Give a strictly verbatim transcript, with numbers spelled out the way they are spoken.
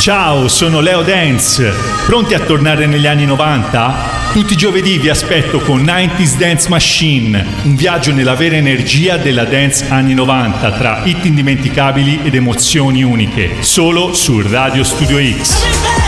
Ciao, sono Leo Dance. Pronti a tornare negli anni novanta? Tutti i giovedì vi aspetto con nineties Dance Machine, un viaggio nella vera energia della dance anni novanta tra hit indimenticabili ed emozioni uniche, solo su Radio Studio X.